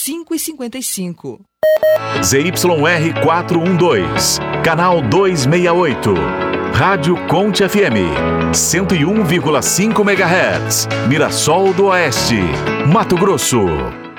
5h55. ZYR 412, canal 268. Rádio Conte FM, 101,5 MHz, Mirassol do Oeste, Mato Grosso.